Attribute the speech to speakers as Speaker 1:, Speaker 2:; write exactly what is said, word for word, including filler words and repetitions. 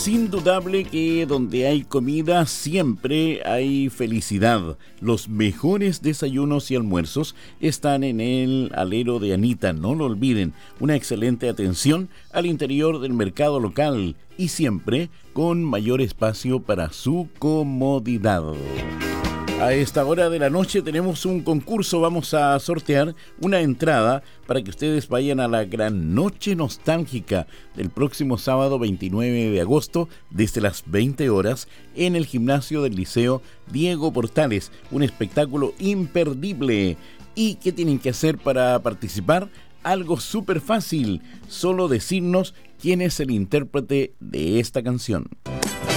Speaker 1: Indudable que donde hay comida siempre hay felicidad. Los mejores desayunos y almuerzos están en el alero de Anita, no lo olviden. Una excelente atención al interior del mercado local y siempre con mayor espacio para su comodidad. A esta hora de la noche tenemos un concurso, vamos a sortear una entrada para que ustedes vayan a la gran noche nostálgica del próximo sábado veintinueve de agosto desde las veinte horas en el gimnasio del Liceo Diego Portales, un espectáculo imperdible. ¿Y qué tienen que hacer para participar? Algo súper fácil, solo decirnos quién es el intérprete de esta canción.